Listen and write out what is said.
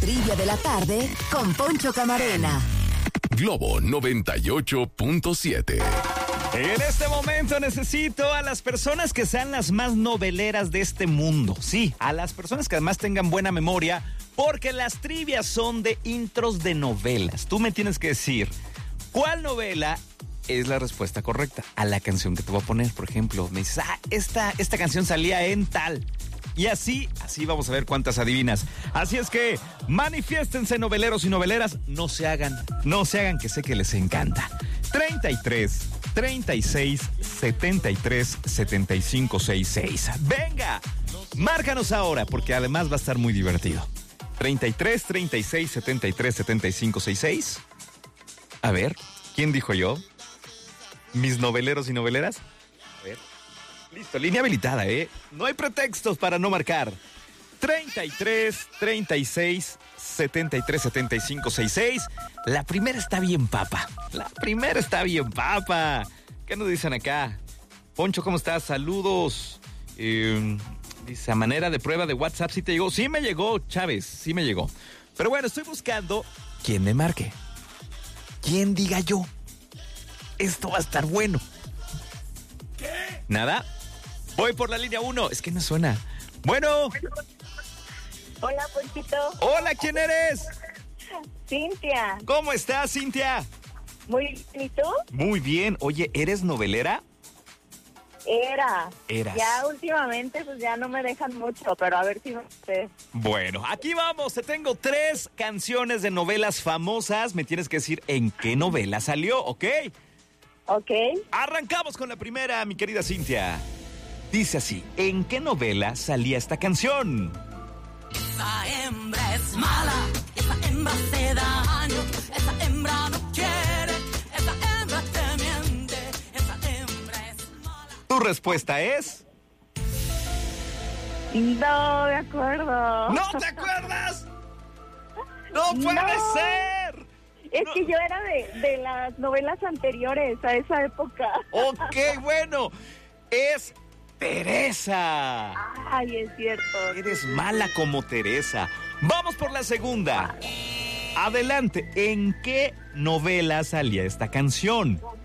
Trivia de la tarde con Poncho Camarena. Globo 98.7. En este momento necesito a las personas que sean las más noveleras de este mundo. Sí, a las personas que además tengan buena memoria, porque las trivias son de intros de novelas. Tú me tienes que decir cuál novela es la respuesta correcta a la canción que te voy a poner. Por ejemplo, me dices, esta canción salía en tal. Y así vamos a ver cuántas adivinas. Así es que manifiéstense, noveleros y noveleras. No se hagan, que sé que les encanta. 33 36 73 75 66. Venga, márcanos ahora, porque además va a estar muy divertido. 33 36 73 75 66. A ver, ¿quién dijo yo? ¿Mis noveleros y noveleras? A ver. Listo, línea habilitada, ¿eh? No hay pretextos para no marcar. 33 36 73 75 66. La primera está bien papa. ¿Qué nos dicen acá? Poncho, ¿cómo estás? Saludos. Dice, a manera de prueba de WhatsApp, ¿sí te llegó? Sí me llegó, Chávez, sí me llegó. Pero bueno, estoy buscando quién me marque. ¿Quién diga yo? Esto va a estar bueno. ¿Qué? ¿Nada? Voy por la línea 1. Es que no suena. Bueno. Hola, Ponchito. Hola, ¿quién eres? Cintia. ¿Cómo estás, Cintia? Muy bien, ¿y tú? Muy bien. Oye, ¿eres novelera? Eras. Ya últimamente pues ya no me dejan mucho, pero a ver si me sé. Bueno, aquí vamos. Te tengo 3 canciones de novelas famosas. Me tienes que decir en qué novela salió, ¿ok? Ok. Arrancamos con la primera, mi querida Cintia. Dice así, ¿en qué novela salía esta canción? Esa hembra es mala, esa hembra hace daño, esa hembra no quiere, esa hembra te miente, esa hembra es mala. ¿Tu respuesta es? No me acuerdo. ¿No te acuerdas? ¡No puede ser! Es que yo era de las novelas anteriores a esa época. Ok, bueno, es Teresa. Ay, es cierto. Eres mala como Teresa. Vamos por la segunda. Adelante, ¿en qué novela salía esta canción?